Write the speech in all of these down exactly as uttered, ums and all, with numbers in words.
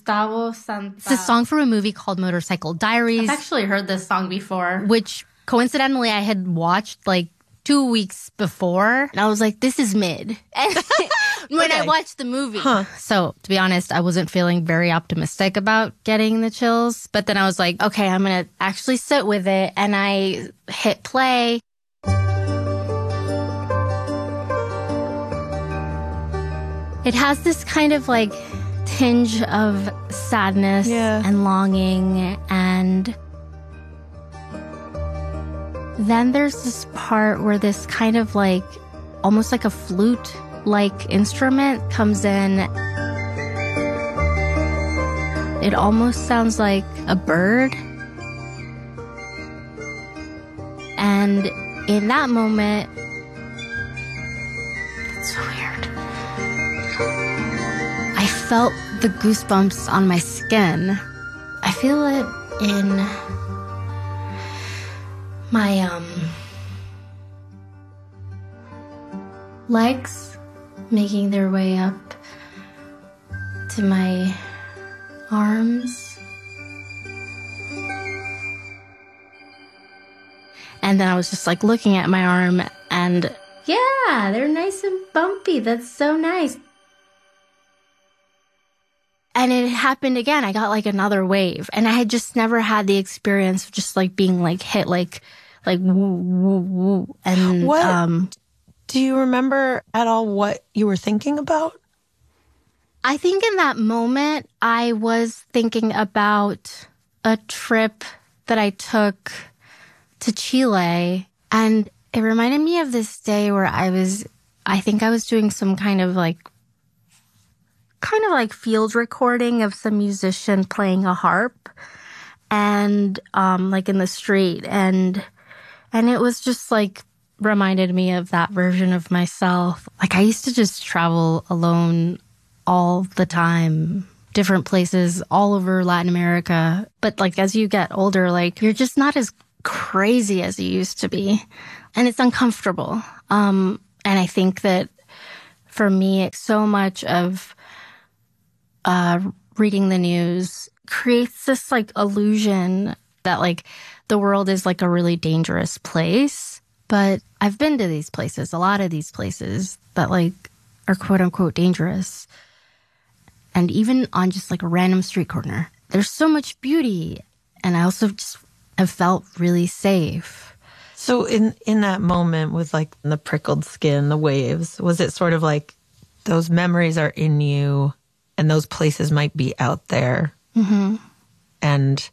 Gustavo Santa. It's a song from a movie called Motorcycle Diaries. I've actually heard this song before. Which, coincidentally, I had watched, like, two weeks before. And I was like, this is mid. when okay. I watched the movie. Huh. So, to be honest, I wasn't feeling very optimistic about getting the chills. But then I was like, okay, I'm going to actually sit with it. And I hit play. It has this kind of like tinge of sadness yeah. and longing. And then there's this part where this kind of like, almost like a flute-like instrument comes in. It almost sounds like a bird. And in that moment, it's so weird. I felt the goosebumps on my skin. I feel it in my um legs, making their way up to my arms. And then I was just like looking at my arm and yeah, they're nice and bumpy. That's so nice. And it happened again. I got like another wave. And I had just never had the experience of just like being like hit like, like woo, woo, woo. And what, um, do you remember at all what you were thinking about? I think in that moment, I was thinking about a trip that I took to Chile. And it reminded me of this day where I was, I think I was doing some kind of like, kind of like field recording of some musician playing a harp and um like in the street. And and it was just like reminded me of that version of myself. Like I used to just travel alone all the time, different places all over Latin America. But like as you get older, like you're just not as crazy as you used to be. And it's uncomfortable. Um, and I think that for me, it's so much of uh, reading the news creates this like illusion that like the world is like a really dangerous place. But I've been to these places, a lot of these places that like are quote unquote dangerous. And even on just like a random street corner, there's so much beauty. And I also just have felt really safe. So in, in that moment with like the prickled skin, the waves, was it sort of like those memories are in you and those places might be out there? Mm-hmm. And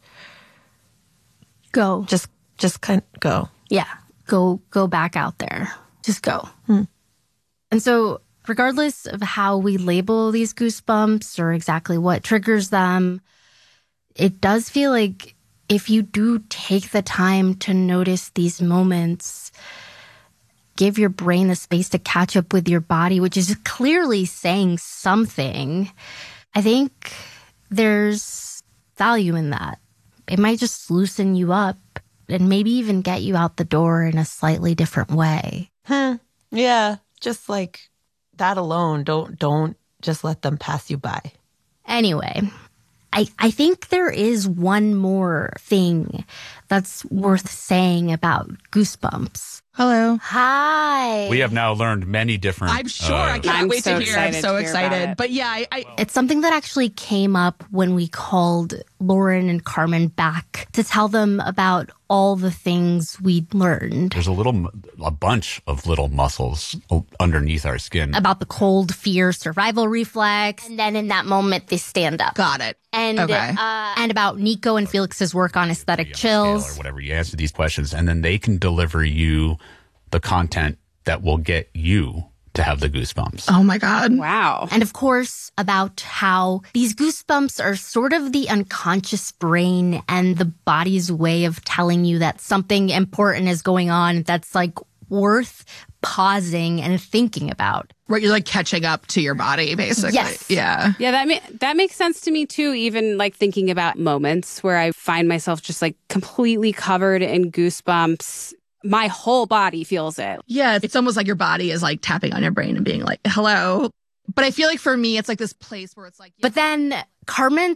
go. Just just kind of go. Yeah. Go go back out there. Just go. Hmm. And so regardless of how we label these goosebumps or exactly what triggers them, it does feel like if you do take the time to notice these moments, give your brain the space to catch up with your body, which is clearly saying something, I think there's value in that. It might just loosen you up and maybe even get you out the door in a slightly different way. Hmm. Yeah. Just like that alone, don't don't just let them pass you by. Anyway, I, I think there is one more thing that's worth saying about goosebumps. Hello. Hi. We have now learned many different... I'm sure. Uh, I can't I'm wait so to hear. I'm so to excited. But yeah, I, I... It's something that actually came up when we called Lauren and Carmen back to tell them about all the things we'd learned. There's a little, a bunch of little muscles underneath our skin. About the cold, fear, survival reflex. And then in that moment, they stand up. Got it. And, okay. uh, and about Nico and Felix's work on aesthetic chills. Or whatever. You answer these questions, and then they can deliver you the content that will get you to have the goosebumps. Oh my God. Wow. And of course, about how these goosebumps are sort of the unconscious brain and the body's way of telling you that something important is going on that's like worth pausing and thinking about. Right, you're like catching up to your body, basically. Yes. Yeah. Yeah, that ma- that makes sense to me too. Even like thinking about moments where I find myself just like completely covered in goosebumps. My whole body feels it. Yeah, it's almost like your body is like tapping on your brain and being like, hello. But I feel like for me, it's like this place where it's like... But then Carmen